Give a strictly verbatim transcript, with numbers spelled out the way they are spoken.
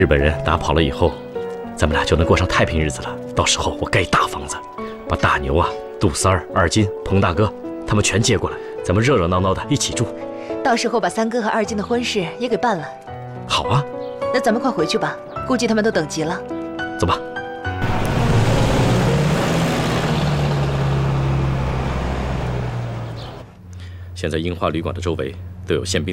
日本人打跑了以后，咱们俩就能过上太平日子了。到时候我盖大房子，把大牛啊、杜三儿、二金、彭大哥他们全接过来，咱们热热闹闹的一起住。 到时候把三哥和二金的婚事也给办了。 好啊， 那咱们快回去吧，估计他们都等急了。 走吧。现在樱花旅馆的周围都有宪兵。